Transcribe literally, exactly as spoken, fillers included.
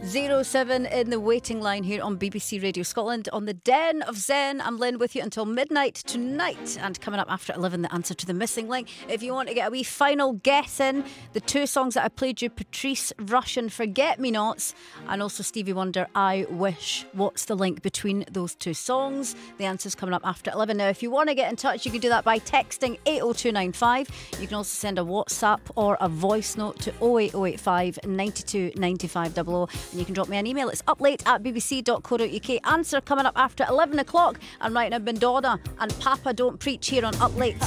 zero seven in the waiting line here on B B C Radio Scotland on the Den of Zen. I'm Lynn with you until midnight tonight, and coming up after eleven, the answer to the missing link. If you want to get a wee final guess in, the two songs that I played you, Patrice Rushen, Forget Me Nots, and also Stevie Wonder, I Wish. What's the link between those two songs? The answer's coming up after eleven. Now, if you want to get in touch, you can do that by texting eight oh two nine five. You can also send a WhatsApp or a voice note to oh eight oh eight five, nine two nine five double oh. And you can drop me an email. It's uplate at b b c dot co dot u k. Answer coming up after eleven o'clock. And right now, Bendona and Papa Don't Preach here on Up Late.